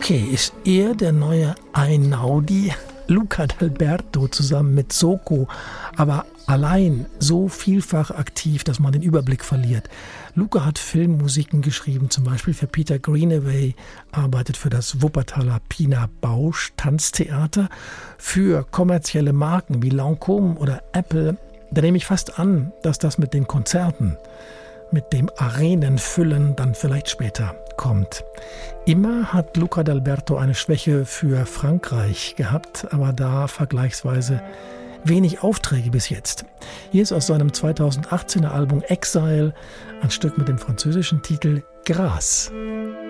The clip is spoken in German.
Okay, ist er der neue Einaudi? Luca D'Alberto zusammen mit Soko, aber allein so vielfach aktiv, dass man den Überblick verliert. Luca hat Filmmusiken geschrieben, zum Beispiel für Peter Greenaway, arbeitet für das Wuppertaler Pina Bausch Tanztheater, für kommerzielle Marken wie Lancôme oder Apple. Da nehme ich fast an, dass das mit den Konzerten, mit dem Arenenfüllen dann vielleicht später kommt. Immer hat Luca D'Alberto eine Schwäche für Frankreich gehabt, aber da vergleichsweise wenig Aufträge bis jetzt. Hier ist aus seinem 2018er Album Exile ein Stück mit dem französischen Titel Grâce.